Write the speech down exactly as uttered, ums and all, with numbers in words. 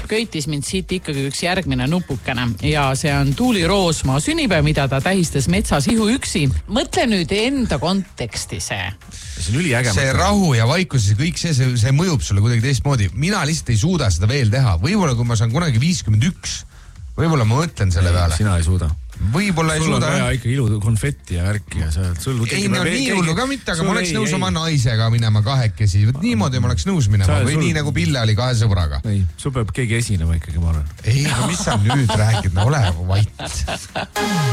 köitis mind siit ikkagi üks järgmine nupukene ja see on Tuuli Roosmaa sünnipäev, mida ta tähistas metsas ihuüksi. Mõtle nüüd enda konteksti see. See on üliäge. See rahu ja vaikus ja kõik see, see, see mõjub sulle kuidagi teistmoodi. Mina lihtsalt ei suuda seda veel teha. Võib-olla kui ma saan kunagi viiskümmend üks, võib-olla ma mõtlen selle ei, peale. Sina ei suuda. Võib-olla ei sul suuda. Sul on vaja ikka ilu konfetti ja värki ja sa, sul ei, no nii hullu ka mitte, aga ma oleks ei, nõus ei. oma naisega minema kahekesi. Niimoodi ma oleks nõus minema. Sa, või sul... nii nagu Pille oli kahe sõbraga. Ei, sul peab keegi esinema ikkagi, ma arvan. Ei, no mis sa nüüd räägid? No ole vait.